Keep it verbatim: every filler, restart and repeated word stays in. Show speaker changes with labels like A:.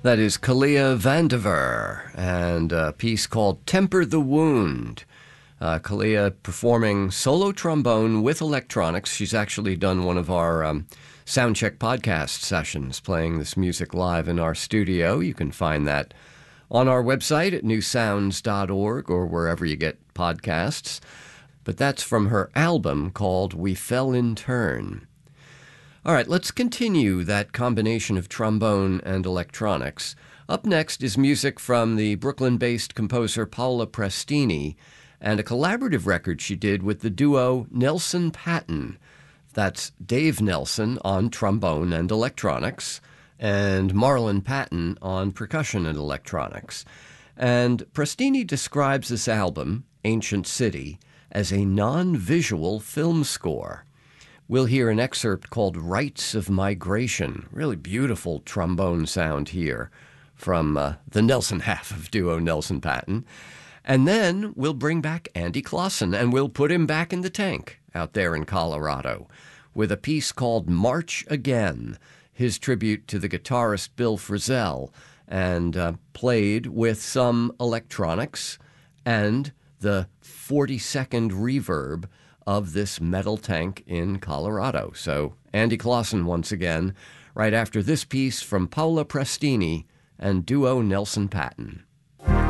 A: That is Kalia Vandiver, and a piece called Temper the Wound. Uh, Kalia performing solo trombone with electronics. She's actually done one of our um, Soundcheck podcast sessions, playing this music live in our studio. You can find that on our website at new sounds dot org or wherever you get podcasts. But that's from her album called We Fell in Turn. All right, let's continue that combination of trombone and electronics. Up next is music from the Brooklyn-based composer Paola Prestini and a collaborative record she did with the duo Nelson Patton. That's Dave Nelson on trombone and electronics and Marlon Patton on percussion and electronics. And Prestini describes this album, Ancient City, as a non-visual film score. We'll hear an excerpt called Rites of Migration. Really beautiful trombone sound here from uh, the Nelson half of duo Nelson Patton. And then we'll bring back Andy Clausen, and we'll put him back in the tank out there in Colorado with a piece called March Again, his tribute to the guitarist Bill Frisell, and uh, played with some electronics and the forty-second reverb of this metal tank in Colorado. So Andy Clausen once again, right after this piece from Paola Prestini and duo Nelson Patton.